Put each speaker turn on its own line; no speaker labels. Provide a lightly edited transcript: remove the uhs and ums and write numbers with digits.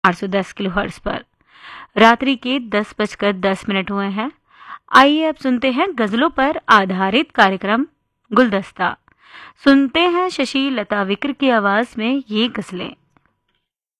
810 kilohertz पर। रात्रि के 10:10 हुए हैं। आइए अब सुनते हैं गजलों पर आधारित कार्यक्रम गुलदस्ता। सुनते हैं शशि लता विक्र की आवाज में ये गजलें।